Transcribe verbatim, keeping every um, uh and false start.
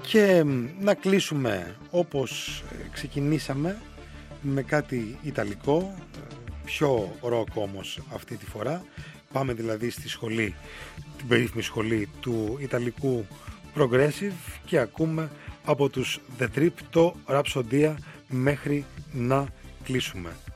Και να κλείσουμε όπως ξεκινήσαμε, με κάτι ιταλικό, πιο ροκ όμως αυτή τη φορά. Πάμε δηλαδή στη σχολή, την περίφημη σχολή του ιταλικού progressive, και ακούμε από τους The Trip το Rhapsody μέχρι να κλείσουμε.